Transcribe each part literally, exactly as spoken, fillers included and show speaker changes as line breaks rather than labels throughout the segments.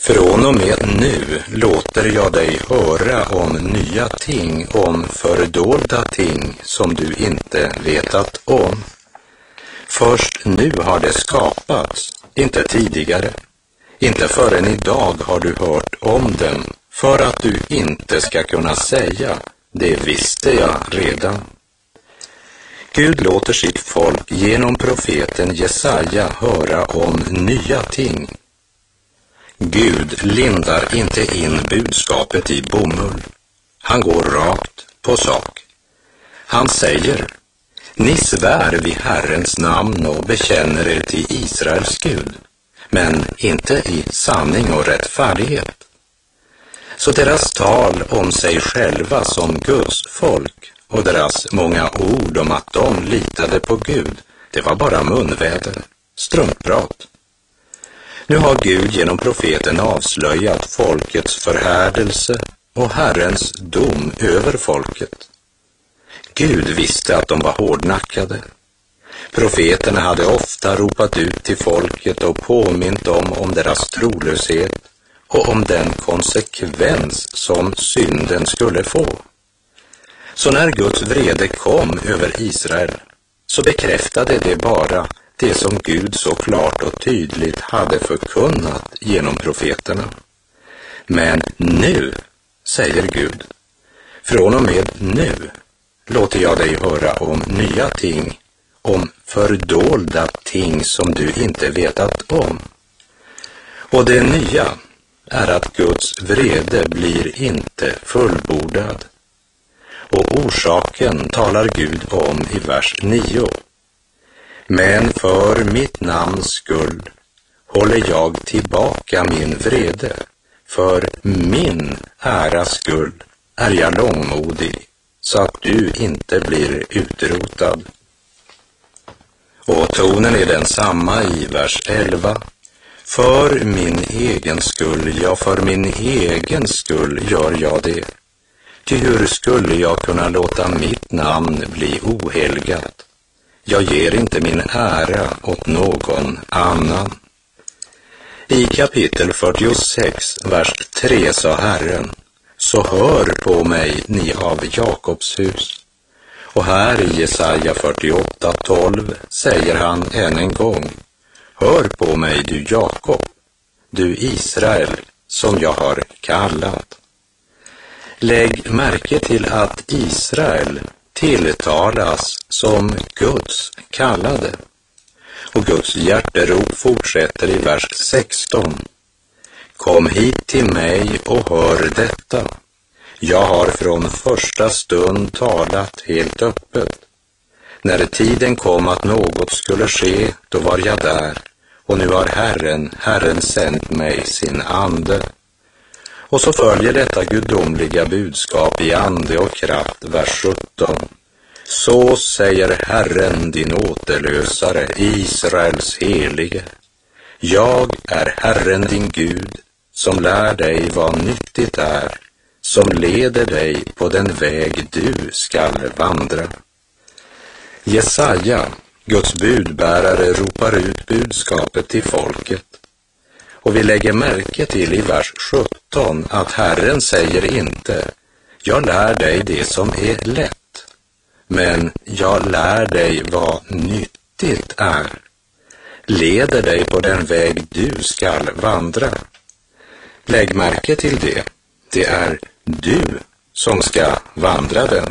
Från och med nu låter jag dig höra om nya ting, om fördolda ting som du inte vetat om. Först nu har det skapats, inte tidigare. Inte förrän idag har du hört om dem, för att du inte ska kunna säga, det visste jag redan. Gud låter sitt folk genom profeten Jesaja höra om nya ting. Gud lindar inte in budskapet i bomull. Han går rakt på sak. Han säger, ni svär vid Herrens namn och bekänner er till Israels Gud, men inte i sanning och rättfärdighet. Så deras tal om sig själva som Guds folk och deras många ord om att de litade på Gud, det var bara munväder, struntprat. Nu har Gud genom profeten avslöjat folkets förhärdelse och Herrens dom över folket. Gud visste att de var hårdnackade. Profeterna hade ofta ropat ut till folket och påmint dem om deras trolöshet och om den konsekvens som synden skulle få. Så när Guds vrede kom över Israel så bekräftade det bara det som Gud så klart och tydligt hade förkunnat genom profeterna. Men nu, säger Gud, från och med nu låter jag dig höra om nya ting, om fördolda ting som du inte vetat om. Och det nya är att Guds vrede blir inte fullbordad. Och orsaken talar Gud om i vers nio. Men för mitt namns skull håller jag tillbaka min vrede. För min äras skull är jag långmodig, så att du inte blir utrotad. Och tonen är densamma i vers elva. För min egen skull, ja för min egen skull gör jag det. Ty hur skulle jag kunna låta mitt namn bli ohelgat? Jag ger inte min ära åt någon annan. I kapitel fyrtiosex, vers tre sa Herren, så hör på mig ni av Jakobs hus. Och här i Jesaja fyrtioåtta tolv säger han än en gång, hör på mig du Jakob, du Israel som jag har kallat. Lägg märke till att Israel tilltalas som Guds kallade. Och Guds hjärterop fortsätter i vers sexton. Kom hit till mig och hör detta. Jag har från första stund talat helt öppet. När tiden kom att något skulle ske, då var jag där. Och nu har Herren, Herren sänt mig sin ande. Och så följer detta gudomliga budskap i ande och kraft, vers sjutton. Så säger Herren din återlösare, Israels helige. Jag är Herren din Gud, som lär dig vad nyttigt är, som leder dig på den väg du skall vandra. Jesaja, Guds budbärare, ropar ut budskapet till folket. Och vi lägger märke till i vers sjutton att Herren säger inte, jag lär dig det som är lätt, men jag lär dig vad nyttigt är. Leder dig på den väg du skall vandra. Lägg märke till det. Det är du som ska vandra den.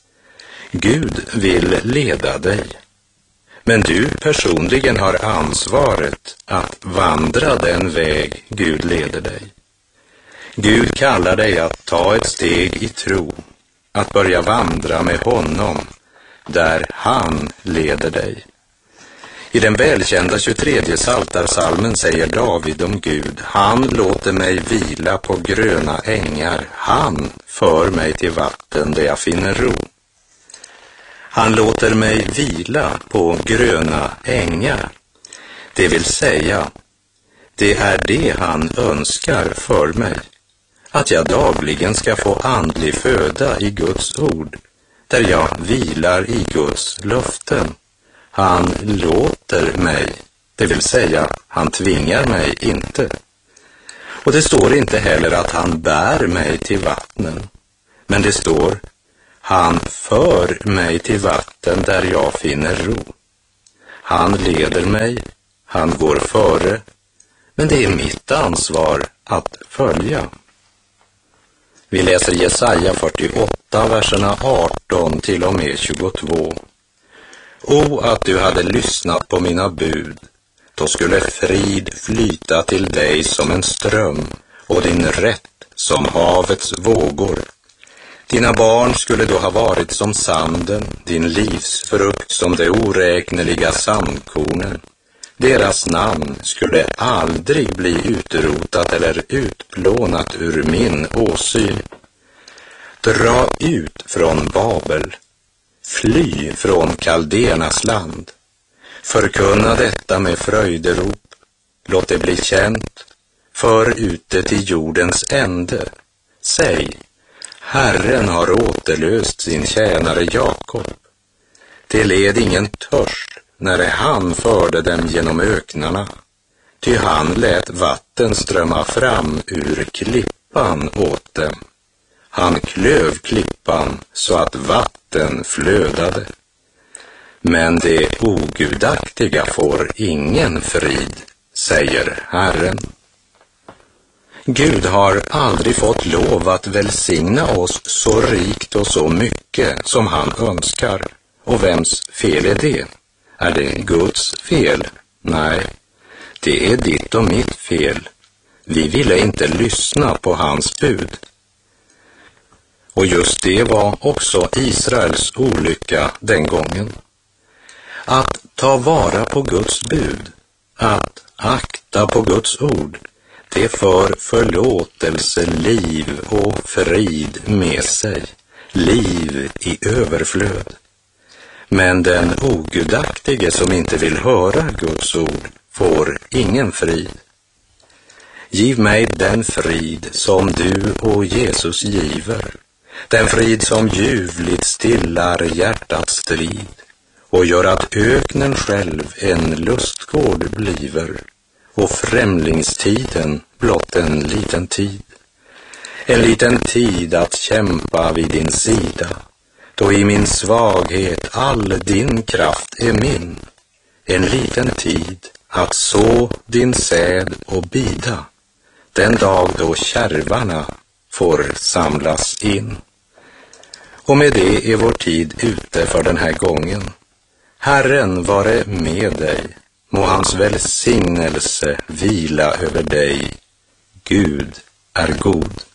Gud vill leda dig. Men du personligen har ansvaret att vandra den väg Gud leder dig. Gud kallar dig att ta ett steg i tro, att börja vandra med honom, där han leder dig. I den välkända tjugotredje psaltarpsalmen säger David om Gud, han låter mig vila på gröna ängar, han för mig till vatten där jag finner ro. Han låter mig vila på gröna ängar. Det vill säga, det är det han önskar för mig. Att jag dagligen ska få andlig föda i Guds ord, där jag vilar i Guds löften. Han låter mig, det vill säga, han tvingar mig inte. Och det står inte heller att han bär mig till vattnen, men det står: han för mig till vatten där jag finner ro. Han leder mig, han går före, men det är mitt ansvar att följa. Vi läser Jesaja fyrtioåtta, verserna arton till och med tjugotvå. O, att du hade lyssnat på mina bud, då skulle frid flyta till dig som en ström och din rätt som havets vågor. Dina barn skulle då ha varit som sanden, din livsfrukt som de oräkneliga sandkornen. Deras namn skulle aldrig bli utrotat eller utplånat ur min åsyn. Dra ut från Babel, fly från Kaldenas land. Förkunna detta med fröjderop, låt det bli känt, för ut det till jordens ände. Säg: Herren har återlöst sin tjänare Jakob. Det led ingen törst när han förde dem genom öknarna, ty han lät vatten strömma fram ur klippan åt dem. Han klöv klippan så att vatten flödade. Men det ogudaktiga får ingen frid, säger Herren. Gud har aldrig fått lov att välsigna oss så rikt och så mycket som han önskar. Och vems fel är det? Är det Guds fel? Nej, det är ditt och mitt fel. Vi ville inte lyssna på hans bud. Och just det var också Israels olycka den gången. Att ta vara på Guds bud, att akta på Guds ord, det för förlåtelse, liv och frid med sig, liv i överflöd. Men den ogudaktige som inte vill höra Guds ord får ingen frid. Giv mig den frid som du och Jesus giver, den frid som ljuvligt stillar hjärtats strid och gör att öknen själv en lustgård bliver och främlingstiden blott en liten tid. En liten tid att kämpa vid din sida, då i min svaghet all din kraft är min. En liten tid att så din säd och bida, den dag då kärvarna får samlas in. Och med det är vår tid ute för den här gången. Herren vare med dig, må hans välsignelse vila över dig. Gud är god.